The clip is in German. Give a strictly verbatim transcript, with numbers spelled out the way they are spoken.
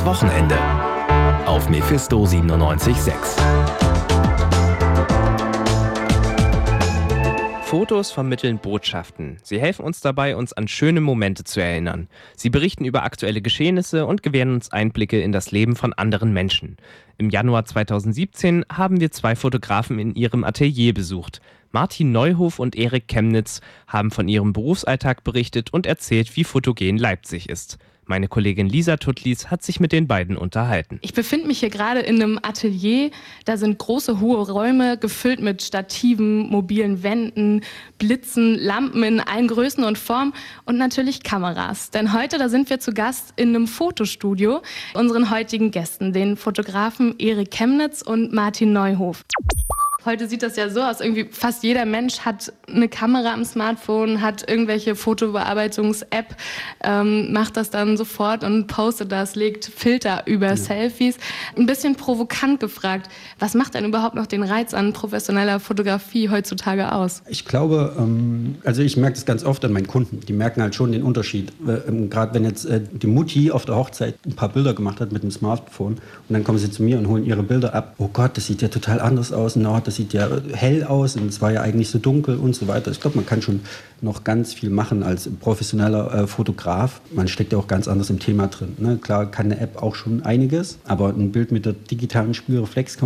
Das Wochenende auf Mephisto siebenundneunzig Komma sechs. Fotos vermitteln Botschaften. Sie helfen uns dabei, uns an schöne Momente zu erinnern. Sie berichten über aktuelle Geschehnisse und gewähren uns Einblicke in das Leben von anderen Menschen. Im Januar zweitausendsiebzehn haben wir zwei Fotografen in ihrem Atelier besucht. Martin Neuhof und Erik Chemnitz haben von ihrem Berufsalltag berichtet und erzählt, wie fotogen Leipzig ist. Meine Kollegin Lisa Tuttlis hat sich mit den beiden unterhalten. Ich befinde mich hier gerade in einem Atelier. Da sind große, hohe Räume gefüllt mit Stativen, mobilen Wänden, Blitzen, Lampen in allen Größen und Formen und natürlich Kameras. Denn heute, da sind wir zu Gast in einem Fotostudio. Unseren heutigen Gästen, den Fotografen Erik Chemnitz und Martin Neuhof. Heute sieht das ja so aus, irgendwie fast jeder Mensch hat eine Kamera am Smartphone, hat irgendwelche Fotobearbeitungs-App, ähm, macht das dann sofort und postet das, legt Filter über ja. Selfies. Ein bisschen provokant gefragt, was macht denn überhaupt noch den Reiz an professioneller Fotografie heutzutage aus? Ich glaube, ähm, also ich merke das ganz oft an meinen Kunden, die merken halt schon den Unterschied. Ähm, Gerade wenn jetzt äh, die Mutti auf der Hochzeit ein paar Bilder gemacht hat mit dem Smartphone und dann kommen sie zu mir und holen ihre Bilder ab. Oh Gott, das sieht ja total anders aus. No, das sieht ja hell aus und es war ja eigentlich so dunkel und so weiter. Ich glaube, man kann schon noch ganz viel machen als professioneller äh, Fotograf. Man steckt ja auch ganz anders im Thema drin. Ne? Klar kann eine App auch schon einiges, aber ein Bild mit der digitalen Spiegelreflex kann